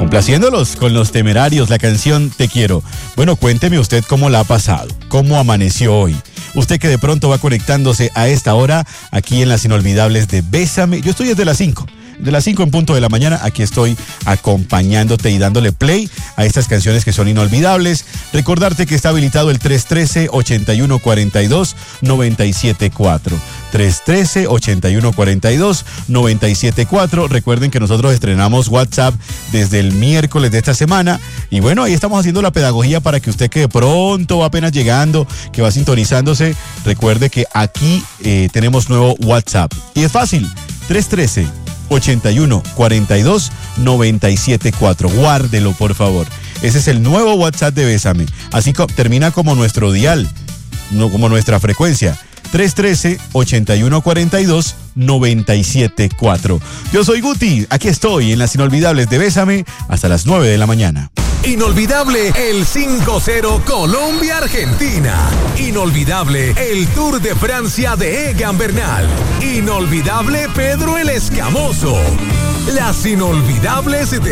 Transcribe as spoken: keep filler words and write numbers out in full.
Complaciéndolos con Los Temerarios, la canción Te Quiero. Bueno, cuénteme usted cómo la ha pasado, cómo amaneció hoy. Usted que de pronto va conectándose a esta hora, aquí en las inolvidables de Bésame. Yo estoy desde las cinco. De las cinco en punto de la mañana, aquí estoy acompañándote y dándole play a estas canciones que son inolvidables. Recordarte que está habilitado el tres uno tres, ocho uno cuatro dos, nueve siete cuatro. tres uno tres, ocho uno cuatro dos, nueve siete cuatro. Recuerden que nosotros estrenamos WhatsApp desde el miércoles de esta semana. Y bueno, ahí estamos haciendo la pedagogía para que usted que de pronto va apenas llegando, que va sintonizándose, recuerde que aquí eh, tenemos nuevo WhatsApp. Y es fácil, tres uno tres, ocho uno cuatro dos, nueve siete cuatro. Guárdelo, por favor. Ese es el nuevo WhatsApp de Bésame. Así co- termina como nuestro dial, no como nuestra frecuencia. tres uno tres, ocho uno cuatro dos, nueve siete cuatro. Yo soy Guti, aquí estoy en las inolvidables de Bésame hasta las nueve de la mañana. Inolvidable el cinco cero Colombia-Argentina. Inolvidable el Tour de Francia de Egan Bernal. Inolvidable Pedro el Escamoso. Las inolvidables de